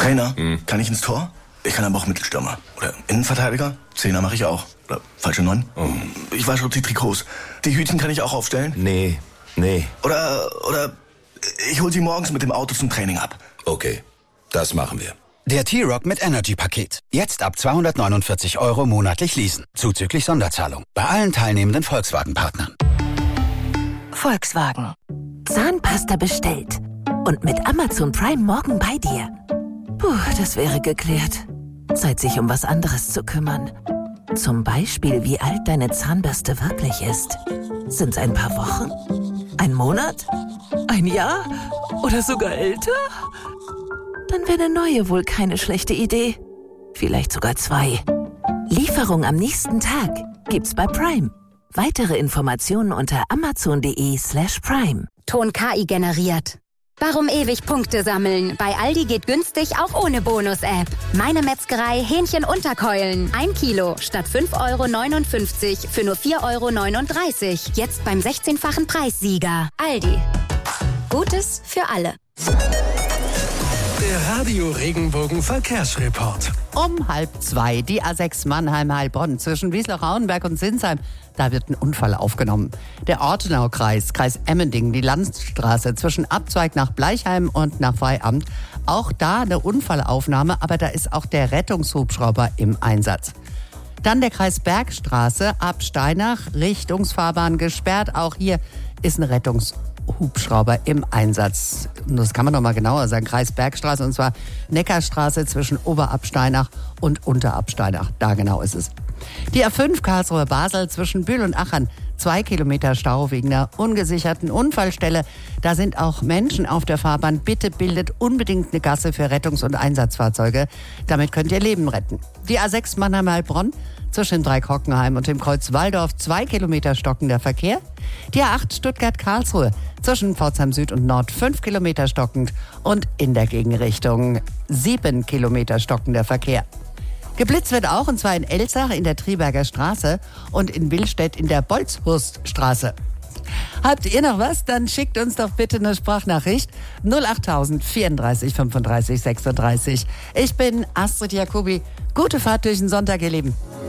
Trainer, kann ich ins Tor? Ich kann aber auch Mittelstürmer. Oder Innenverteidiger? Zehner mache ich auch. Oder falsche 9? Ich wasche die Trikots. Die Hütchen kann ich auch aufstellen? Nee. Oder ich hol sie morgens mit dem Auto zum Training ab. Okay, das machen wir. Der T-Rock mit Energy-Paket. Jetzt ab 249 € monatlich leasen. Zuzüglich Sonderzahlung. Bei allen teilnehmenden Volkswagen-Partnern. Volkswagen. Zahnpasta bestellt. Und mit Amazon Prime morgen bei dir. Puh, das wäre geklärt. Zeit, sich um was anderes zu kümmern. Zum Beispiel, wie alt deine Zahnbürste wirklich ist. Sind's ein paar Wochen? Ein Monat? Ein Jahr? Oder sogar älter? Dann wäre eine neue wohl keine schlechte Idee. Vielleicht sogar 2. Lieferung am nächsten Tag gibt's bei Prime. Weitere Informationen unter amazon.de/prime. Ton KI generiert. Warum ewig Punkte sammeln? Bei Aldi geht günstig auch ohne Bonus-App. Meine Metzgerei Hähnchen-Unterkeulen. 1 Kilo statt 5,59 € für nur 4,39 €. Jetzt beim 16-fachen Preissieger. Aldi. Gutes für alle. Der Radio Regenbogen Verkehrsreport. Um 1:30 die A6 Mannheim-Heilbronn zwischen Wiesloch-Rauenberg und Sinsheim. Da wird ein Unfall aufgenommen. Der Ortenaukreis, Kreis Emmendingen, die Landstraße zwischen Abzweig nach Bleichheim und nach Freiamt. Auch da eine Unfallaufnahme, aber da ist auch der Rettungshubschrauber im Einsatz. Dann der Kreis Bergstraße ab Steinach, Richtungsfahrbahn gesperrt. Auch hier ist ein Rettungshubschrauber im Einsatz. Und das kann man noch mal genauer sagen. Kreis Bergstraße, und zwar Neckarstraße zwischen Oberabsteinach und Unterabsteinach. Da genau ist es. Die A5 Karlsruhe-Basel zwischen Bühl und Achern. 2 Kilometer Stau wegen einer ungesicherten Unfallstelle. Da sind auch Menschen auf der Fahrbahn. Bitte bildet unbedingt eine Gasse für Rettungs- und Einsatzfahrzeuge. Damit könnt ihr Leben retten. Die A6 Mannheim-Heilbronn zwischen Dreieck-Hockenheim und dem Kreuz Walldorf. 2 Kilometer stockender Verkehr. Die A8 Stuttgart-Karlsruhe zwischen Pforzheim Süd und Nord. 5 Kilometer stockend und in der Gegenrichtung 7 Kilometer stockender Verkehr. Geblitzt wird auch, und zwar in Elzach in der Triberger Straße und in Willstedt in der Bolzhurststraße. Habt ihr noch was? Dann schickt uns doch bitte eine Sprachnachricht 08000 34 35 36. Ich bin Astrid Jacobi. Gute Fahrt durch den Sonntag, ihr Lieben.